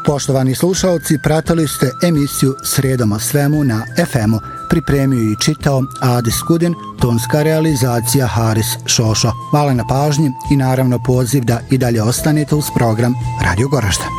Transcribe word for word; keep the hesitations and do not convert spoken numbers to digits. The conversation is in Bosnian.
Poštovani slušalci, pratili ste emisiju Srijedom o svemu na ef emu. Pripremio i čitao Adis Kudin, tonska realizacija Haris Šošo. Hvala na pažnji i naravno poziv da i dalje ostanete uz program Radio Goražde.